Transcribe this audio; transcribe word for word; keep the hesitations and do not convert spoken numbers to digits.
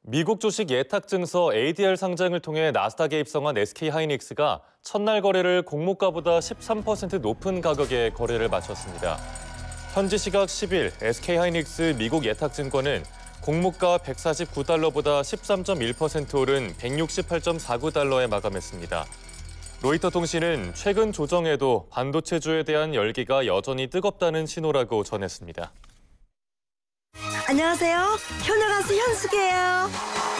미국 주식 예탁 증서 에이디알 상장을 통해 나스닥에 입성한 에스케이하이닉스가 첫날 거래를 공모가보다 십삼 퍼센트 높은 가격에 거래를 마쳤습니다. 현지 시각 십 일 에스케이하이닉스 미국 예탁증권은 공모가 백사십구 달러보다 십삼 점 일 퍼센트 오른 백육십팔 점 사구 달러에 마감했습니다. 로이터 통신은 최근 조정에도 반도체주에 대한 열기가 여전히 뜨겁다는 신호라고 전했습니다. 안녕하세요. 효녀 가수 현숙이에요.